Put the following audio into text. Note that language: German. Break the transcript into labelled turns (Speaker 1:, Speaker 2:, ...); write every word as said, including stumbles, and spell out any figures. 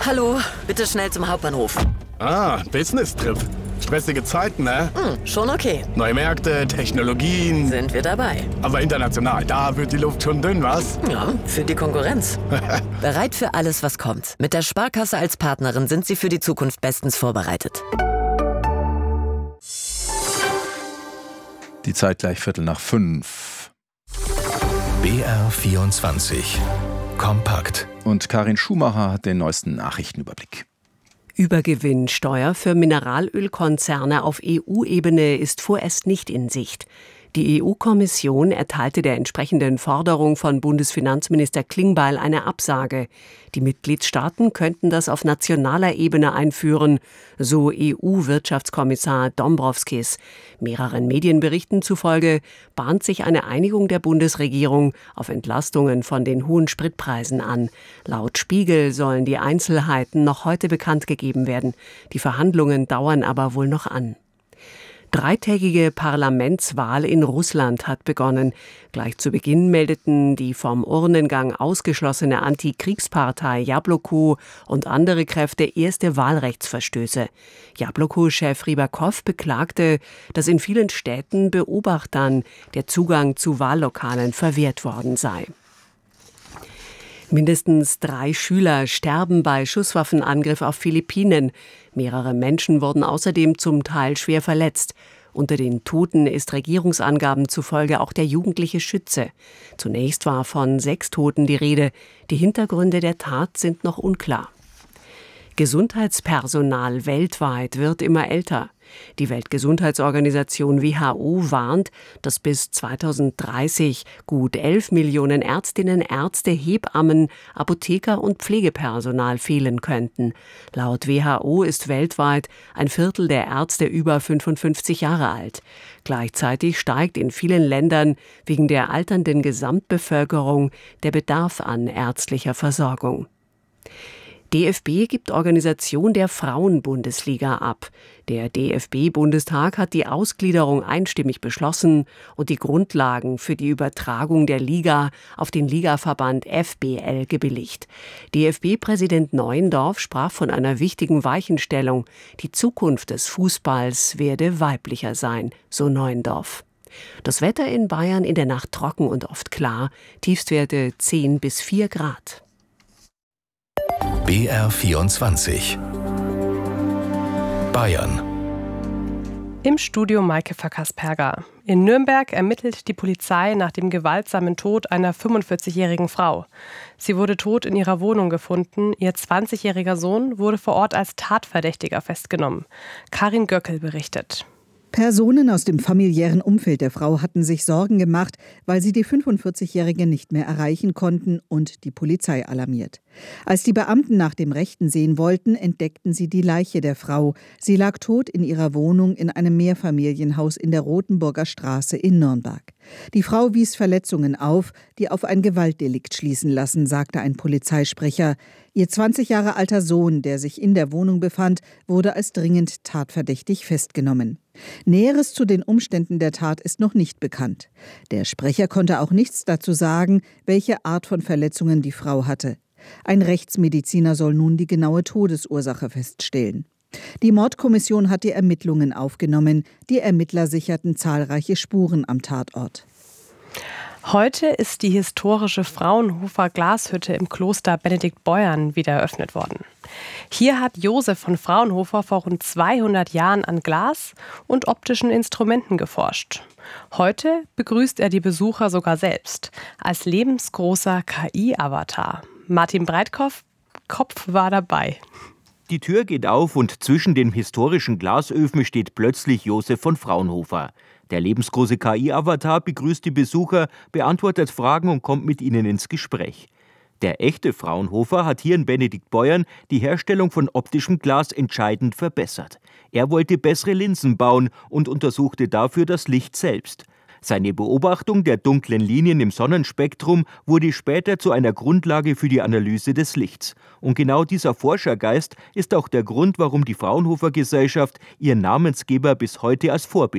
Speaker 1: Hallo, bitte schnell zum Hauptbahnhof.
Speaker 2: Ah, Business-Trip. Stressige Zeiten, ne?
Speaker 1: Hm, schon okay.
Speaker 2: Neue Märkte, Technologien.
Speaker 1: Sind wir dabei.
Speaker 2: Aber international, da wird die Luft schon dünn, was?
Speaker 1: Ja, für die Konkurrenz. Bereit für alles, was kommt. Mit der Sparkasse als Partnerin sind Sie für die Zukunft bestens vorbereitet.
Speaker 3: Die Zeit gleich Viertel nach fünf.
Speaker 4: B R vierundzwanzig. Kompakt.
Speaker 3: Und Karin Schumacher hat den neuesten Nachrichtenüberblick.
Speaker 5: Übergewinnsteuer für Mineralölkonzerne auf E U-Ebene ist vorerst nicht in Sicht. Die E U-Kommission erteilte der entsprechenden Forderung von Bundesfinanzminister Klingbeil eine Absage. Die Mitgliedstaaten könnten das auf nationaler Ebene einführen, so E U-Wirtschaftskommissar Dombrovskis. Mehreren Medienberichten zufolge bahnt sich eine Einigung der Bundesregierung auf Entlastungen von den hohen Spritpreisen an. Laut Spiegel sollen die Einzelheiten noch heute bekannt gegeben werden. Die Verhandlungen dauern aber wohl noch an. Dreitägige Parlamentswahl in Russland hat begonnen. Gleich zu Beginn meldeten die vom Urnengang ausgeschlossene Antikriegspartei Jabloko und andere Kräfte erste Wahlrechtsverstöße. Jabloko-Chef Rybakow beklagte, dass in vielen Städten Beobachtern der Zugang zu Wahllokalen verwehrt worden sei. Mindestens drei Schüler sterben bei Schusswaffenangriff auf Philippinen. Mehrere Menschen wurden außerdem zum Teil schwer verletzt. Unter den Toten ist Regierungsangaben zufolge auch der jugendliche Schütze. Zunächst war von sechs Toten die Rede. Die Hintergründe der Tat sind noch unklar. Gesundheitspersonal weltweit wird immer älter. Die Weltgesundheitsorganisation W H O warnt, dass bis zweitausenddreißig gut elf Millionen Ärztinnen, Ärzte, Hebammen, Apotheker und Pflegepersonal fehlen könnten. Laut W H O ist weltweit ein Viertel der Ärzte über fünfundfünfzig Jahre alt. Gleichzeitig steigt in vielen Ländern wegen der alternden Gesamtbevölkerung der Bedarf an ärztlicher Versorgung. D F B gibt Organisation der Frauenbundesliga ab. Der D F B-Bundestag hat die Ausgliederung einstimmig beschlossen und die Grundlagen für die Übertragung der Liga auf den Ligaverband F B L gebilligt. D F B-Präsident Neuendorf sprach von einer wichtigen Weichenstellung. Die Zukunft des Fußballs werde weiblicher sein, so Neuendorf. Das Wetter in Bayern in der Nacht trocken und oft klar, Tiefstwerte zehn bis vier Grad.
Speaker 4: B R vierundzwanzig. Bayern.
Speaker 6: Im Studio Maike Verkasperger. In Nürnberg ermittelt die Polizei nach dem gewaltsamen Tod einer fünfundvierzigjährigen Frau. Sie wurde tot in ihrer Wohnung gefunden. Ihr zwanzigjähriger Sohn wurde vor Ort als Tatverdächtiger festgenommen. Karin Göckel berichtet.
Speaker 7: Personen aus dem familiären Umfeld der Frau hatten sich Sorgen gemacht, weil sie die fünfundvierzigjährige nicht mehr erreichen konnten und die Polizei alarmiert. Als die Beamten nach dem Rechten sehen wollten, entdeckten sie die Leiche der Frau. Sie lag tot in ihrer Wohnung in einem Mehrfamilienhaus in der Rotenburger Straße in Nürnberg. Die Frau wies Verletzungen auf, die auf ein Gewaltdelikt schließen lassen, sagte ein Polizeisprecher. Ihr zwanzig Jahre alter Sohn, der sich in der Wohnung befand, wurde als dringend tatverdächtig festgenommen. Näheres zu den Umständen der Tat ist noch nicht bekannt. Der Sprecher konnte auch nichts dazu sagen, welche Art von Verletzungen die Frau hatte. Ein Rechtsmediziner soll nun die genaue Todesursache feststellen. Die Mordkommission hat die Ermittlungen aufgenommen. Die Ermittler sicherten zahlreiche Spuren am Tatort.
Speaker 6: Heute ist die historische Fraunhofer Glashütte im Kloster Benediktbeuern wieder eröffnet worden. Hier hat Josef von Fraunhofer vor rund zweihundert Jahren an Glas und optischen Instrumenten geforscht. Heute begrüßt er die Besucher sogar selbst als lebensgroßer K I-Avatar. Martin Breitkopf Kopf war dabei.
Speaker 8: Die Tür geht auf und zwischen den historischen Glasöfen steht plötzlich Josef von Fraunhofer. Der lebensgroße K I-Avatar begrüßt die Besucher, beantwortet Fragen und kommt mit ihnen ins Gespräch. Der echte Fraunhofer hat hier in Benediktbeuern die Herstellung von optischem Glas entscheidend verbessert. Er wollte bessere Linsen bauen und untersuchte dafür das Licht selbst. Seine Beobachtung der dunklen Linien im Sonnenspektrum wurde später zu einer Grundlage für die Analyse des Lichts. Und genau dieser Forschergeist ist auch der Grund, warum die Fraunhofer Gesellschaft ihren Namensgeber bis heute als Vorbild